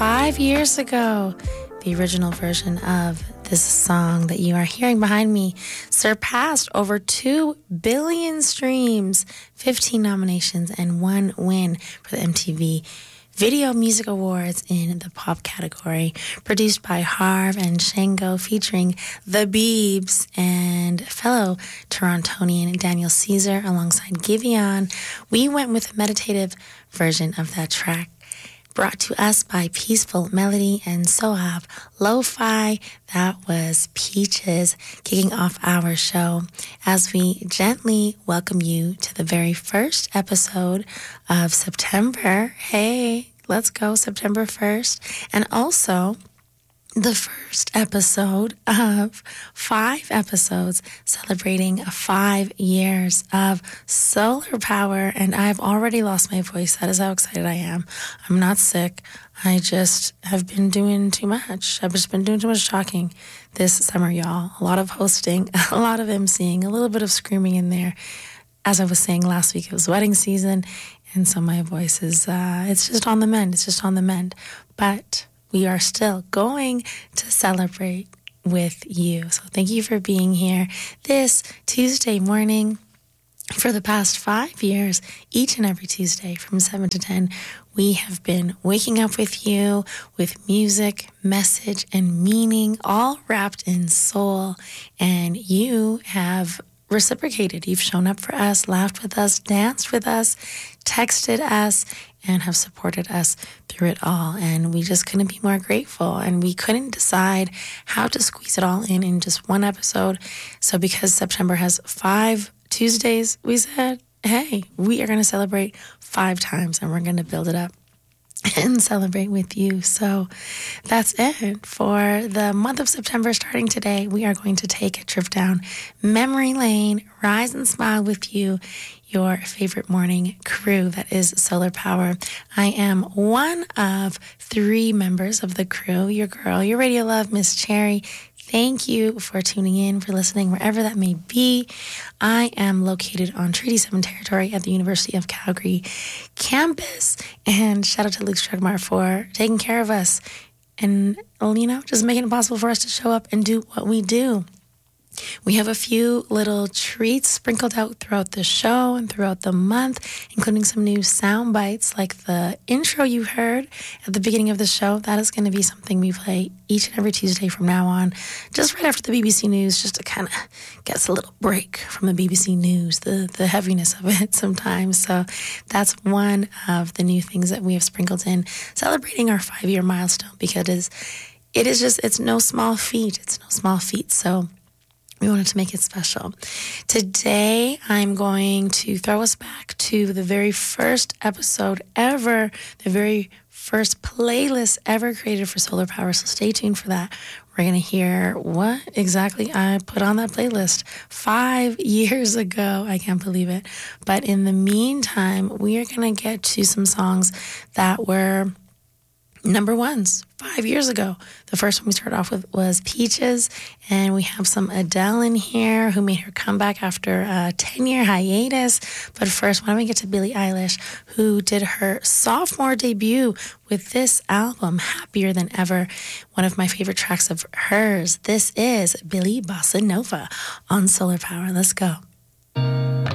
5 years ago. The original version of this song that you are hearing behind me surpassed over 2 billion streams, 15 nominations, and 1 win for the MTV Video Music Awards in the pop category. Produced by Harv and Shango, featuring The Biebs and fellow Torontonian Daniel Caesar alongside Giveon. We went with a meditative version of that track, brought to us by Peaceful Melody and Sohav Lo-Fi. That was Peaches, kicking off our show as we gently welcome you to the very first episode of September. Hey, let's go, September 1st. And also the first episode of 5 episodes celebrating 5 years of solar power. And I've already lost my voice. That is how excited I am. I'm not sick. I just have been doing too much. I've just been doing too much talking this summer, y'all. A lot of hosting, a lot of emceeing, a little bit of screaming in there. As I was saying last week, it was wedding season. And so my voice is, it's just on the mend. It's just on the mend. But we are still going to celebrate with you. So thank you for being here this Tuesday morning. For the past 5 years, each and every Tuesday from 7 to 10, we have been waking up with you with music, message, and meaning, all wrapped in soul. And you have reciprocated. You've shown up for us, laughed with us, danced with us, texted us, and have supported us through it all. And we just couldn't be more grateful. And we couldn't decide how to squeeze it all in just one episode. So because September has 5 Tuesdays, we said, hey, we are going to celebrate 5 times and we're going to build it up and celebrate with you. So that's it for the month of September. Starting today, we are going to take a trip down memory lane, rise and smile with you, your favorite morning crew that is Solar Power. I am one of 3 members of the crew, your girl, your radio love, Miss Cherry. Thank you for tuning in, for listening, wherever that may be. I am located on Treaty 7 territory at the University of Calgary campus. And shout out to Luke Strugmar for taking care of us and, just making it possible for us to show up and do what we do. We have a few little treats sprinkled out throughout the show and throughout the month, including some new sound bites like the intro you heard at the beginning of the show. That is going to be something we play each and every Tuesday from now on, just right after the BBC News, just to kind of get us a little break from the BBC News, the heaviness of it sometimes. So that's one of the new things that we have sprinkled in, celebrating our 5-year milestone, because it's no small feat. It's no small feat. So we wanted to make it special. Today, I'm going to throw us back to the very first episode ever, the very first playlist ever created for Solar Power. So stay tuned for that. We're going to hear what exactly I put on that playlist 5 years ago. I can't believe it. But in the meantime, we are going to get to some songs that were number ones 5 years ago. The first one we started off with was Peaches, and we have some Adele in here who made her comeback after a 10-year hiatus. But first, why don't we get to Billie Eilish, who did her sophomore debut with this album, Happier Than Ever, one of my favorite tracks of hers. This is Billie Bossa Nova on Solar Power. Let's go.